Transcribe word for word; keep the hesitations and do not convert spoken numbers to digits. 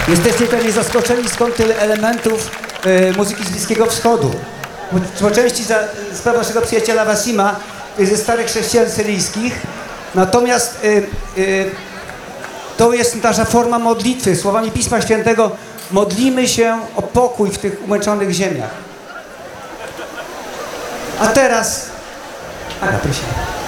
Jesteście pewnie zaskoczeni, skąd tyle elementów y, muzyki z Bliskiego Wschodu. Bo po części za sprawą naszego przyjaciela Wasima ze starych chrześcijan syryjskich. Natomiast y, y, to jest nasza forma modlitwy. Słowami Pisma Świętego modlimy się o pokój w tych umęczonych ziemiach. A teraz... Aga, proszę.